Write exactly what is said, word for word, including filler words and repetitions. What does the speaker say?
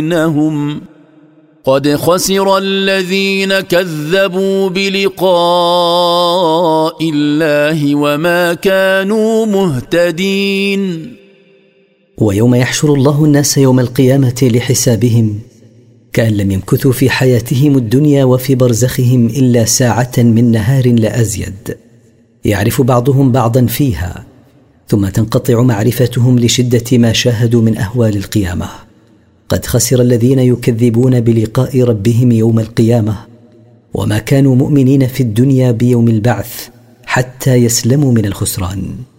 إنهم قد خسر الذين كذبوا بلقاء الله وما كانوا مهتدين. ويوم يحشر الله الناس يوم القيامة لحسابهم كأن لم يمكثوا في حياتهم الدنيا وفي برزخهم إلا ساعة من نهار لا أزيد، يعرف بعضهم بعضا فيها، ثم تنقطع معرفتهم لشدة ما شاهدوا من أهوال القيامة. قد خسر الذين يكذبون بلقاء ربهم يوم القيامة وما كانوا مؤمنين في الدنيا بيوم البعث حتى يسلموا من الخسران.